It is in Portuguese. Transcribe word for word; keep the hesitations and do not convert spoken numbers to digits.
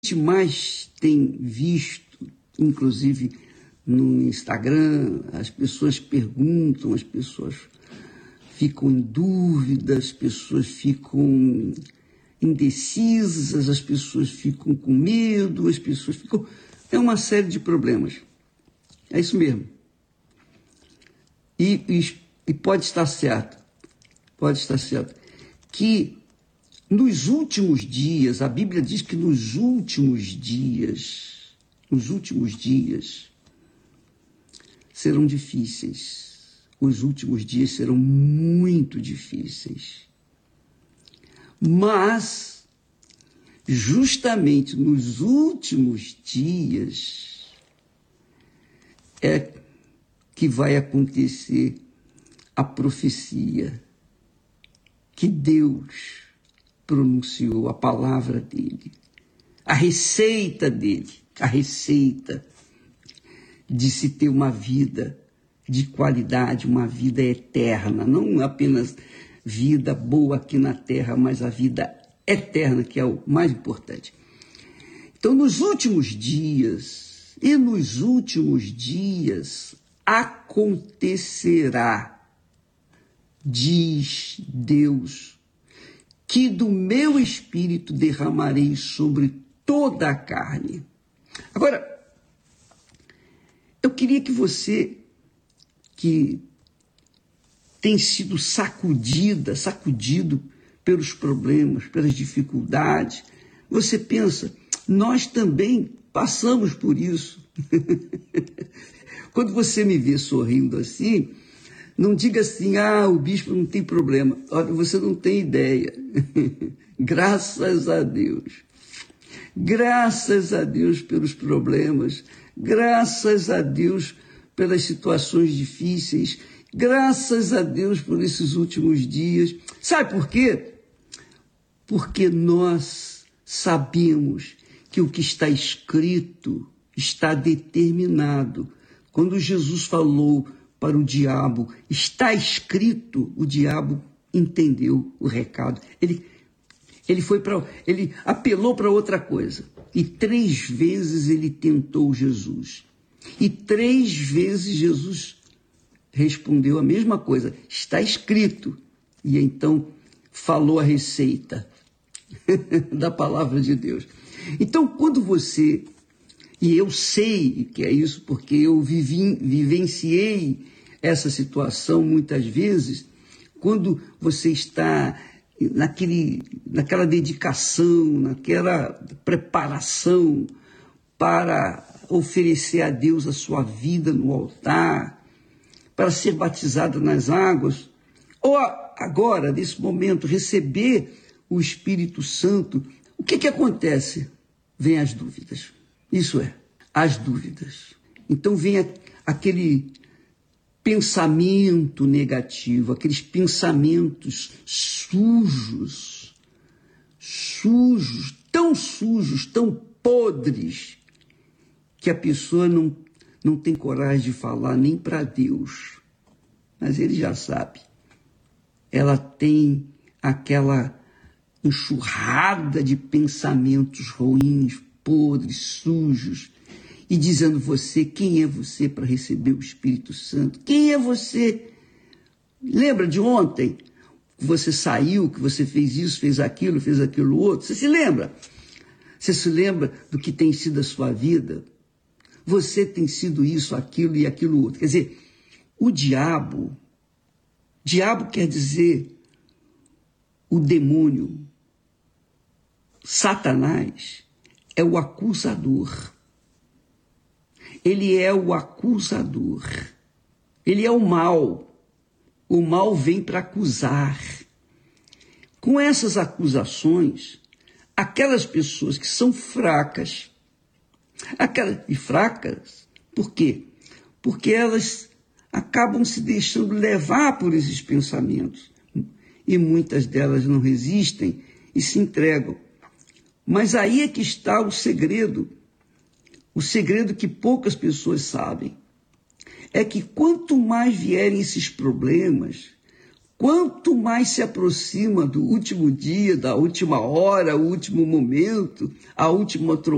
gente mais tem visto, inclusive no Instagram, as pessoas perguntam, as pessoas ficam em dúvida, as pessoas ficam indecisas, as pessoas ficam com medo, as pessoas ficam... É uma série de problemas. É isso mesmo. E, e, e pode estar certo, pode estar certo, que nos últimos dias, a Bíblia diz que nos últimos dias, nos últimos dias serão difíceis. Os últimos dias serão muito difíceis. Mas, justamente nos últimos dias, é que vai acontecer a profecia que Deus pronunciou, a palavra dele, a receita dele, a receita de se ter uma vida de qualidade, uma vida eterna, não apenas vida boa aqui na terra, mas a vida eterna, que é o mais importante. Então, nos últimos dias, e nos últimos dias acontecerá, diz Deus, que do meu espírito derramarei sobre toda a carne. Agora, eu queria que você, que tem sido sacudida, sacudido pelos problemas, pelas dificuldades, você pensa, nós também passamos por isso. Quando você me vê sorrindo assim, não diga assim, ah, o bispo não tem problema. Olha, você não tem ideia. Graças a Deus. Graças a Deus pelos problemas. Graças a Deus pelas situações difíceis. Graças a Deus por esses últimos dias. Sabe por quê? Porque nós sabemos que o que está escrito está determinado. Quando Jesus falou para o diabo, está escrito, o diabo entendeu o recado. Ele, ele, foi para, ele apelou para outra coisa. E três vezes ele tentou Jesus. E três vezes Jesus respondeu a mesma coisa. Está escrito. E então falou a receita da palavra de Deus. Então, quando você... E eu sei que é isso, porque eu vivi, vivenciei essa situação muitas vezes, quando você está naquele, naquela dedicação, naquela preparação para oferecer a Deus a sua vida no altar, para ser batizado nas águas, ou agora, nesse momento, receber o Espírito Santo, o que que acontece? Vêm as dúvidas. Isso é, as dúvidas. Então vem a, aquele pensamento negativo, aqueles pensamentos sujos, sujos, tão sujos, tão podres, que a pessoa não, não tem coragem de falar nem para Deus. Mas ele já sabe. Ela tem aquela enxurrada de pensamentos ruins, podres, sujos, e dizendo você, quem é você para receber o Espírito Santo? Quem é você? Lembra de ontem? Que você saiu, que você fez isso, fez aquilo, fez aquilo outro. Você se lembra? Você se lembra do que tem sido a sua vida? Você tem sido isso, aquilo e aquilo outro. Quer dizer, o diabo, diabo quer dizer o demônio, Satanás, é o acusador. Ele é o acusador. Ele é o mal. O mal vem para acusar. Com essas acusações, aquelas pessoas que são fracas, aquelas, e fracas, por quê? Porque elas acabam se deixando levar por esses pensamentos. E muitas delas não resistem e se entregam. Mas aí é que está o segredo, o segredo que poucas pessoas sabem, é que quanto mais vierem esses problemas, quanto mais se aproxima do último dia, da última hora, o último momento, a última